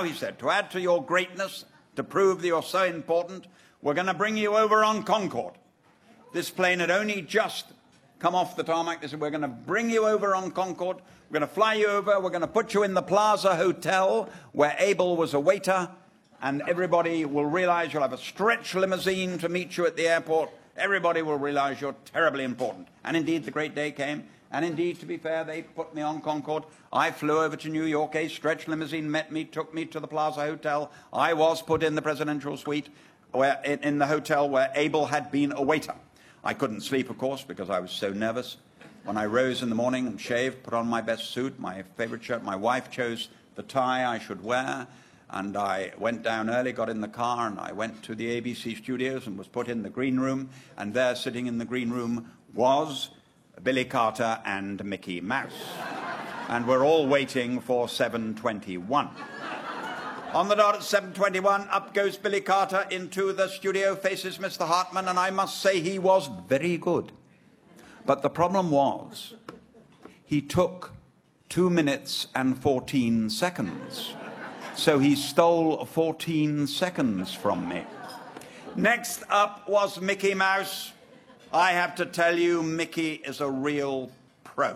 Now, he said, to add to your greatness, to prove that you're so important, we're going to bring you over on Concorde. This plane had only just come off the tarmac. They said, we're going to bring you over on Concorde. We're going to fly you over. We're going to put you in the Plaza Hotel where Abel was a waiter. And everybody will realize you'll have a stretch limousine to meet you at the airport. Everybody will realize you're terribly important. And indeed, the great day came. And indeed, to be fair, they put me on Concorde. I flew over to New York. A stretch limousine met me, took me to the Plaza Hotel. I was put in the presidential suite in the hotel where Abel had been a waiter. I couldn't sleep, of course, because I was so nervous. When I rose in the morning and shaved, put on my best suit, my favorite shirt, my wife chose the tie I should wear. And I went down early, got in the car, and I went to the ABC studios and was put in the green room. And there, sitting in the green room, was Billy Carter and Mickey Mouse. And we're all waiting for 7:21. On the dot at 7:21, up goes Billy Carter into the studio, faces Mr. Hartman, and I must say he was very good. But the problem was, he took 2 minutes and 14 seconds. So he stole 14 seconds from me. Next up was Mickey Mouse. I have to tell you, Mickey is a real pro.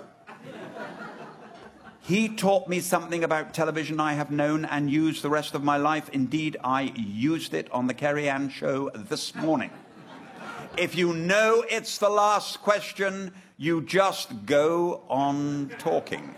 He taught me something about television I have known and used the rest of my life. Indeed, I used it on the Kerry Ann show this morning. If you know it's the last question, you just go on talking.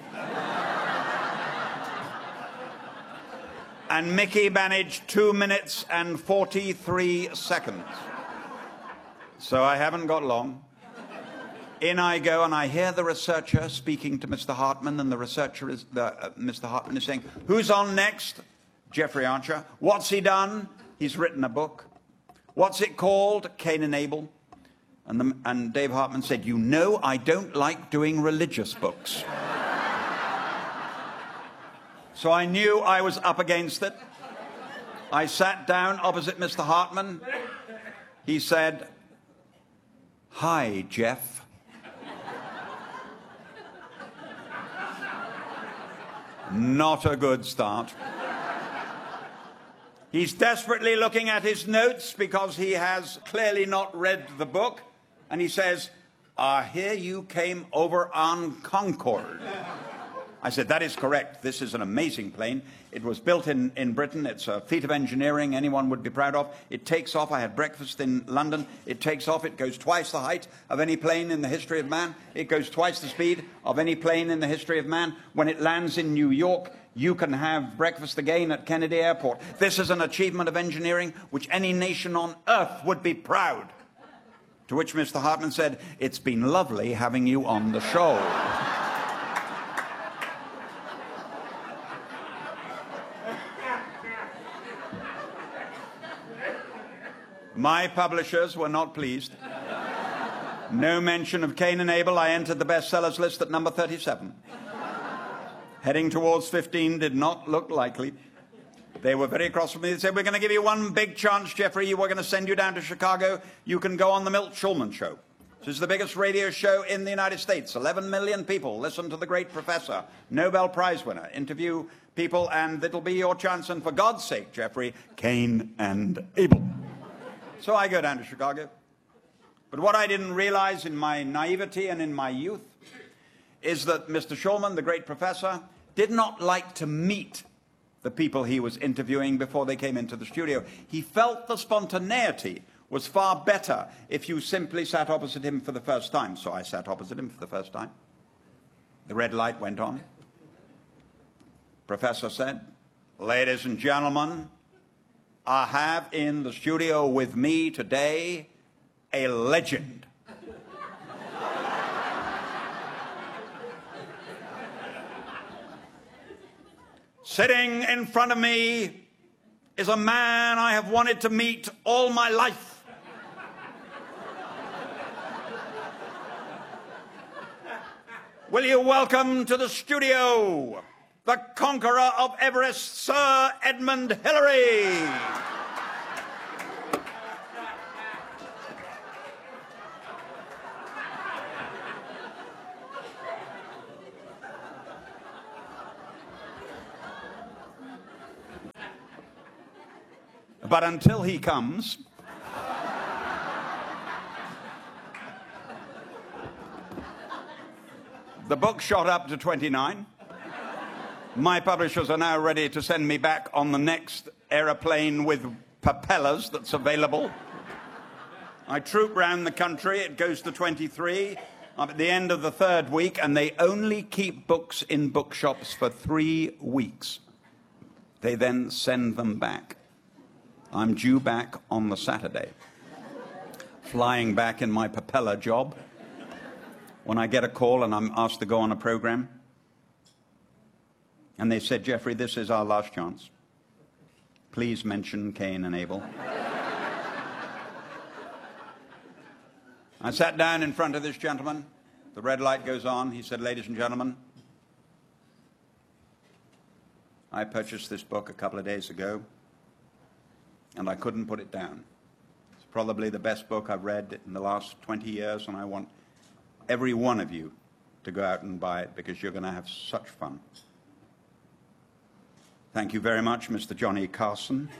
And Mickey managed 2 minutes and 43 seconds. So I haven't got long. In I go, and I hear the researcher speaking to Mr. Hartman, and the researcher is, Mr. Hartman is saying, who's on next? Jeffrey Archer. What's he done? He's written a book. What's it called? Cain and Abel. And Dave Hartman said, you know, I don't like doing religious books. So I knew I was up against it. I sat down opposite Mr. Hartman. He said, hi, Jeff. Not a good start. He's desperately looking at his notes because he has clearly not read the book. And he says, I hear you came over on Concorde. I said, that is correct. This is an amazing plane. It was built in Britain. It's a feat of engineering anyone would be proud of. It takes off. I had breakfast in London. It takes off. It goes twice the height of any plane in the history of man. It goes twice the speed of any plane in the history of man. When it lands in New York, you can have breakfast again at Kennedy Airport. This is an achievement of engineering which any nation on earth would be proud. To which Mr. Hartman said, it's been lovely having you on the show. My publishers were not pleased. No mention of Cain and Abel. I entered the bestsellers list at number 37. Heading towards 15 did not look likely. They were very cross with me. They said, we're going to give you one big chance, Jeffrey. We're going to send you down to Chicago. You can go on the Milt Schulman Show. This is the biggest radio show in the United States. 11 million people listen to the great professor, Nobel Prize winner, interview people, and it'll be your chance. And for God's sake, Jeffrey, Cain and Abel. So I go down to Chicago. But what I didn't realize in my naivety and in my youth is that Mr. Schulman, the great professor, did not like to meet the people he was interviewing before they came into the studio. He felt the spontaneity was far better if you simply sat opposite him for the first time. So I sat opposite him for the first time. The red light went on. Professor said, ladies and gentlemen, I have in the studio with me today a legend. Sitting in front of me is a man I have wanted to meet all my life. Will you welcome to the studio the conqueror of Everest, Sir Edmund Hillary. But until he comes, the book shot up to 29. My publishers are now ready to send me back on the next aeroplane with propellers that's available. I troop round the country. It goes to 23. I'm at the end of the third week, and they only keep books in bookshops for 3 weeks. They then send them back. I'm due back on the Saturday, flying back in my propeller job. When I get a call and I'm asked to go on a program, and they said, Geoffrey, this is our last chance. Please mention Cain and Abel. I sat down in front of this gentleman. The red light goes on. He said, ladies and gentlemen, I purchased this book a couple of days ago, and I couldn't put it down. It's probably the best book I've read in the last 20 years, and I want every one of you to go out and buy it because you're going to have such fun. Thank you very much, Mr. Johnny Carson.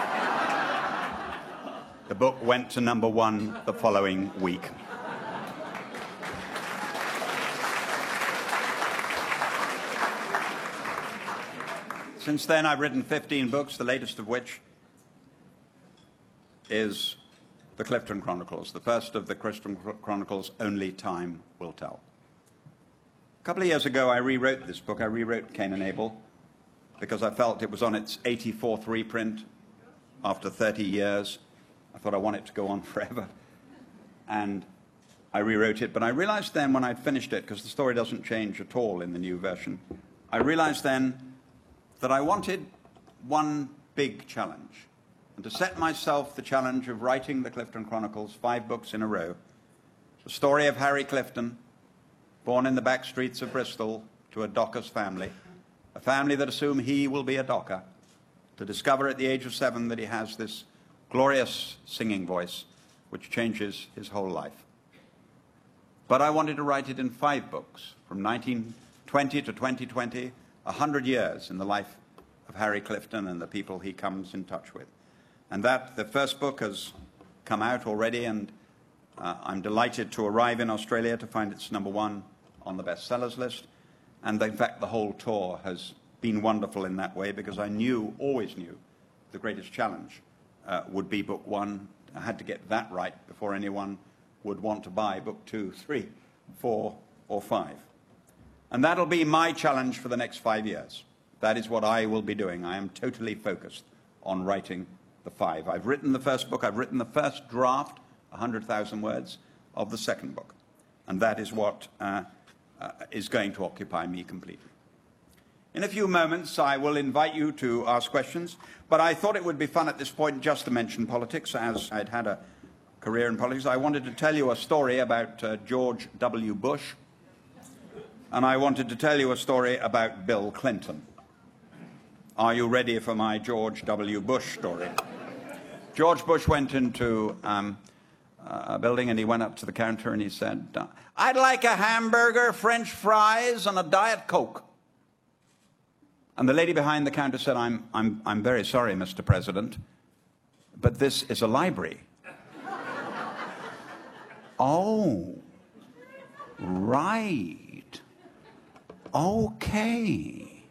The book went to #1 the following week. Since then, I've written 15 books, the latest of which is the Clifton Chronicles, the first of the Clifton Chronicles, Only Time Will Tell. A couple of years ago, I rewrote this book. I rewrote Cain and Abel because I felt it was on its 84th reprint after 30 years. I thought I want it to go on forever. And I rewrote it. But I realized then when I'd finished it, because the story doesn't change at all in the new version, I realized then that I wanted one big challenge. And to set myself the challenge of writing the Clifton Chronicles, 5 books in a row, the story of Harry Clifton, born in the back streets of Bristol to a docker's family, a family that assume he will be a docker, to discover at the age of 7 that he has this glorious singing voice which changes his whole life. But I wanted to write it in 5 books, from 1920 to 2020, 100 years in the life of Harry Clifton and the people he comes in touch with. And that, the first book has come out already, and I'm delighted to arrive in Australia to find it's #1 on the bestsellers list. And in fact, the whole tour has been wonderful in that way, because I knew, always knew, the greatest challenge would be book 1. I had to get that right before anyone would want to buy book 2, 3, 4, or 5. And that'll be my challenge for the next 5 years. That is what I will be doing. I am totally focused on writing the 5. I've written the first book. I've written the first draft, 100,000 words, of the second book. And that is what is going to occupy me completely. In a few moments, I will invite you to ask questions, but I thought it would be fun at this point just to mention politics, as I'd had a career in politics. I wanted to tell you a story about George W. Bush, and I wanted to tell you a story about Bill Clinton. Are you ready for my George W. Bush story? George Bush went into a building, and he went up to the counter and he said, I'd like a hamburger, French fries, and a Diet Coke. And the lady behind the counter said, I'm very sorry, Mr. President, but this is a library. Oh, right. Okay.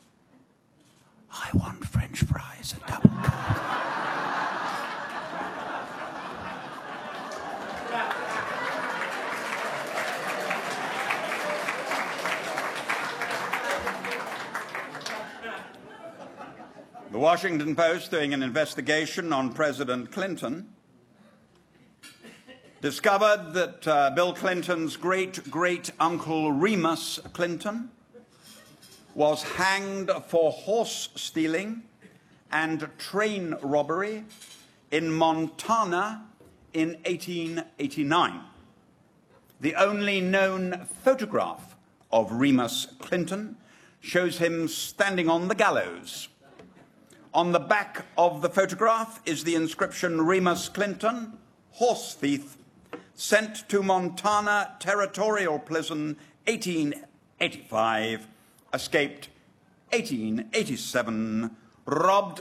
I want French fries and double Coke. The Washington Post, doing an investigation on President Clinton, discovered that Bill Clinton's great-great-uncle Remus Clinton was hanged for horse stealing and train robbery in Montana in 1889. The only known photograph of Remus Clinton shows him standing on the gallows. On the back of the photograph is the inscription, Remus Clinton, horse thief, sent to Montana Territorial Prison, 1885, escaped 1887, robbed